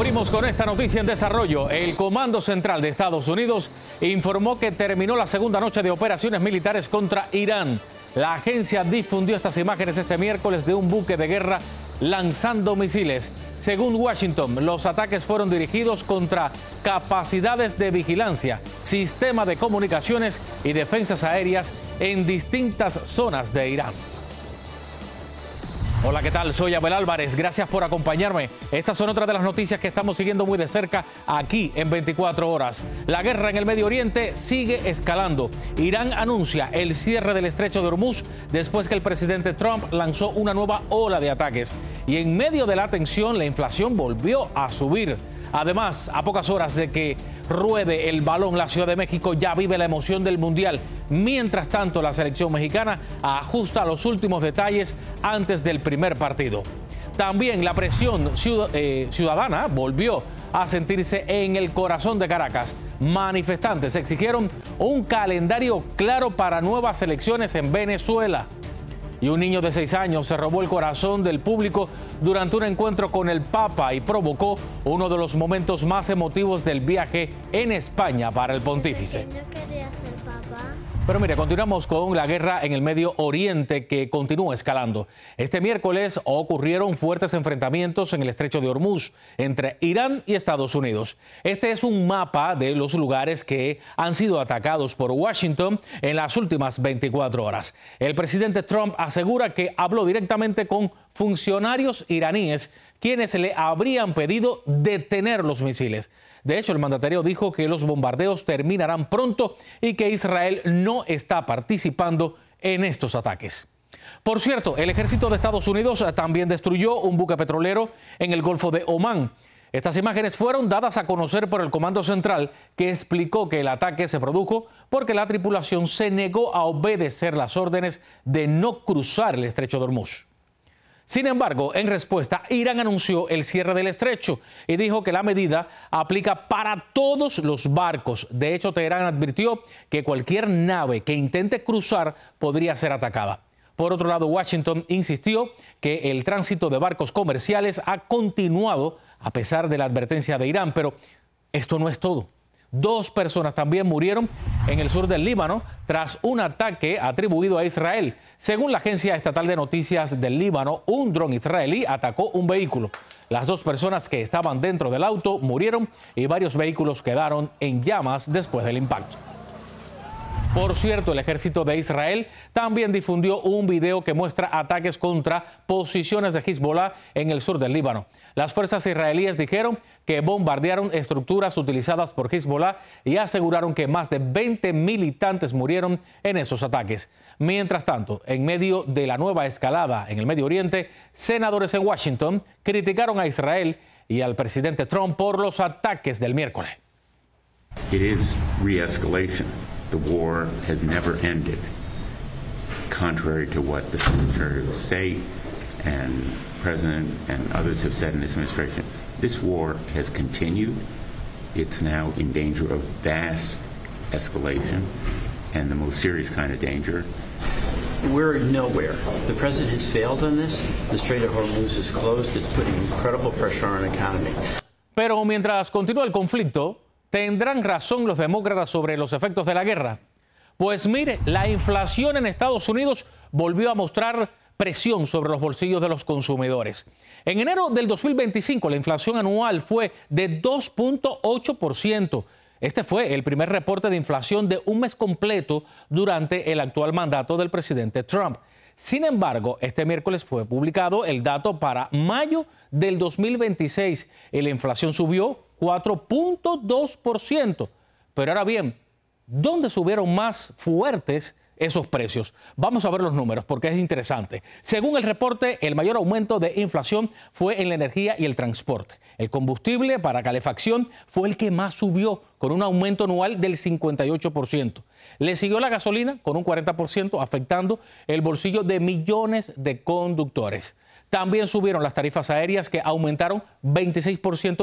Abrimos con esta noticia en desarrollo. El Comando Central de Estados Unidos informó que terminó la segunda noche de operaciones militares contra Irán. La agencia difundió estas imágenes este miércoles de un buque de guerra lanzando misiles. Según Washington, los ataques fueron dirigidos contra capacidades de vigilancia, sistema de comunicaciones y defensas aéreas en distintas zonas de Irán. Hola, ¿qué tal? Soy Abel Álvarez. Gracias por acompañarme. Estas son otras de las noticias que estamos siguiendo muy de cerca aquí en 24 horas. La guerra en el Medio Oriente sigue escalando. Irán anuncia el cierre del estrecho de Hormuz después que el presidente Trump lanzó una nueva ola de ataques. Y en medio de la tensión, la inflación volvió a subir. Además, a pocas horas de que ruede el balón, la Ciudad de México ya vive la emoción del Mundial. Mientras tanto, la selección mexicana ajusta los últimos detalles antes del primer partido. También la presión ciudadana volvió a sentirse en el corazón de Caracas. Manifestantes exigieron un calendario claro para nuevas elecciones en Venezuela. Y un niño de 6 años se robó el corazón del público durante un encuentro con el Papa y provocó uno de los momentos más emotivos del viaje en España para el pontífice. Pero mire, continuamos con la guerra en el Medio Oriente que continúa escalando. Este miércoles ocurrieron fuertes enfrentamientos en el estrecho de Hormuz entre Irán y Estados Unidos. Este es un mapa de los lugares que han sido atacados por Washington en las últimas 24 horas. El presidente Trump asegura que habló directamente con funcionarios iraníes quienes le habrían pedido detener los misiles. De hecho, el mandatario dijo que los bombardeos terminarán pronto y que Israel no está participando en estos ataques. Por cierto, el ejército de Estados Unidos también destruyó un buque petrolero en el Golfo de Omán. Estas imágenes fueron dadas a conocer por el Comando Central, que explicó que el ataque se produjo porque la tripulación se negó a obedecer las órdenes de no cruzar el estrecho de Hormuz. Sin embargo, en respuesta, Irán anunció el cierre del estrecho y dijo que la medida aplica para todos los barcos. De hecho, Teherán advirtió que cualquier nave que intente cruzar podría ser atacada. Por otro lado, Washington insistió que el tránsito de barcos comerciales ha continuado a pesar de la advertencia de Irán, pero esto no es todo. 2 personas también murieron en el sur del Líbano tras un ataque atribuido a Israel. Según la agencia estatal de noticias del Líbano, un dron israelí atacó un vehículo. Las 2 personas que estaban dentro del auto murieron y varios vehículos quedaron en llamas después del impacto. Por cierto, el ejército de Israel también difundió un video que muestra ataques contra posiciones de Hezbollah en el sur del Líbano. Las fuerzas israelíes dijeron que bombardearon estructuras utilizadas por Hezbollah y aseguraron que más de 20 militantes murieron en esos ataques. Mientras tanto, en medio de la nueva escalada en el Medio Oriente, senadores en Washington criticaron a Israel y al presidente Trump por los ataques del miércoles. It is re-escalation. The war has never ended, contrary to what the Secretary of State and President and others have said in this administration. This war has continued. It's now in danger of vast escalation and the most serious kind of danger. We're nowhere. The president has failed on this. The Strait of Hormuz is closed. It's putting incredible pressure on our economy. Pero mientras continúa el conflicto, ¿tendrán razón los demócratas sobre los efectos de la guerra? Pues mire, la inflación en Estados Unidos volvió a mostrar presión sobre los bolsillos de los consumidores. En enero del 2025, la inflación anual fue de 2.8%. Este fue el primer reporte de inflación de un mes completo durante el actual mandato del presidente Trump. Sin embargo, este miércoles fue publicado el dato para mayo del 2026 y la inflación subió 4.2%. Pero ahora bien, ¿dónde subieron más fuertes esos precios? Vamos a ver los números porque es interesante. Según el reporte, el mayor aumento de inflación fue en la energía y el transporte. El combustible para calefacción fue el que más subió, con un aumento anual del 58%. Le siguió la gasolina con un 40%, afectando el bolsillo de millones de conductores. También subieron las tarifas aéreas, que aumentaron 26%